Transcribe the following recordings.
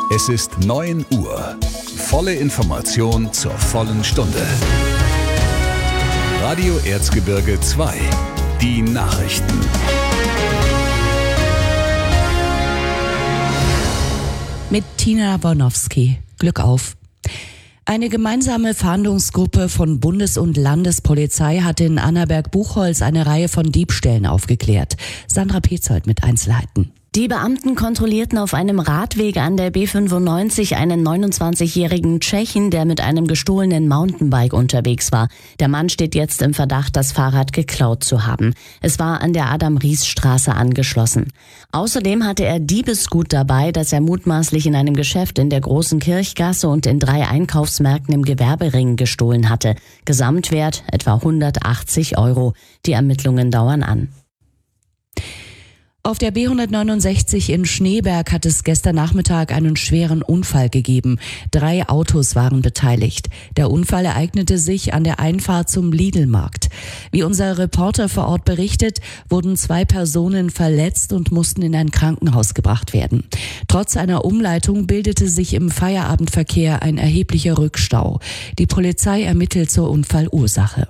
Es ist 9 Uhr. Volle Information zur vollen Stunde. Radio Erzgebirge 2. Die Nachrichten. Mit Tina Bornowski. Glück auf. Eine gemeinsame Fahndungsgruppe von Bundes- und Landespolizei hat in Annaberg-Buchholz eine Reihe von Diebstählen aufgeklärt. Sandra Petzold mit Einzelheiten. Die Beamten kontrollierten auf einem Radweg an der B95 einen 29-jährigen Tschechen, der mit einem gestohlenen Mountainbike unterwegs war. Der Mann steht jetzt im Verdacht, das Fahrrad geklaut zu haben. Es war an der Adam-Ries-Straße angeschlossen. Außerdem hatte er Diebesgut dabei, das er mutmaßlich in einem Geschäft in der Großen Kirchgasse und in 3 Einkaufsmärkten im Gewerbering gestohlen hatte. Gesamtwert etwa 180 €. Die Ermittlungen dauern an. Auf der B169 in Schneeberg hat es gestern Nachmittag einen schweren Unfall gegeben. 3 Autos waren beteiligt. Der Unfall ereignete sich an der Einfahrt zum Lidl-Markt. Wie unser Reporter vor Ort berichtet, wurden 2 Personen verletzt und mussten in ein Krankenhaus gebracht werden. Trotz einer Umleitung bildete sich im Feierabendverkehr ein erheblicher Rückstau. Die Polizei ermittelt zur Unfallursache.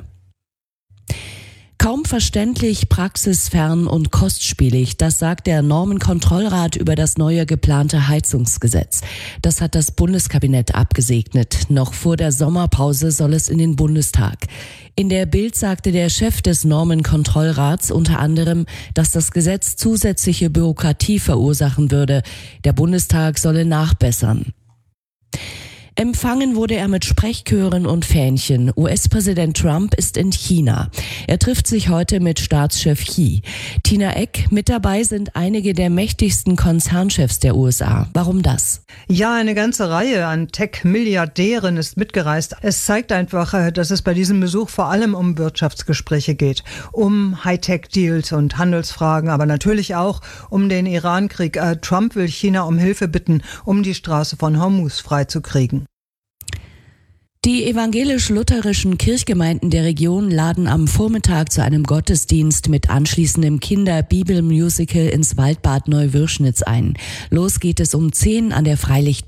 Kaum verständlich, praxisfern und kostspielig, das sagt der Normenkontrollrat über das neue geplante Heizungsgesetz. Das hat das Bundeskabinett abgesegnet. Noch vor der Sommerpause soll es in den Bundestag. In der Bild sagte der Chef des Normenkontrollrats unter anderem, dass das Gesetz zusätzliche Bürokratie verursachen würde. Der Bundestag solle nachbessern. Empfangen wurde er mit Sprechchören und Fähnchen. US-Präsident Trump ist in China. Er trifft sich heute mit Staatschef Xi. Tina Eck, mit dabei sind einige der mächtigsten Konzernchefs der USA. Warum das? Ja, eine ganze Reihe an Tech-Milliardären ist mitgereist. Es zeigt einfach, dass es bei diesem Besuch vor allem um Wirtschaftsgespräche geht. Um Hightech-Deals und Handelsfragen, aber natürlich auch um den Iran-Krieg. Trump will China um Hilfe bitten, um die Straße von Hormuz freizukriegen. Die evangelisch-lutherischen Kirchgemeinden der Region laden am Vormittag zu einem Gottesdienst mit anschließendem Kinder-Bibel-Musical ins Waldbad Neuwürschnitz ein. Los geht es um 10 an der Freilicht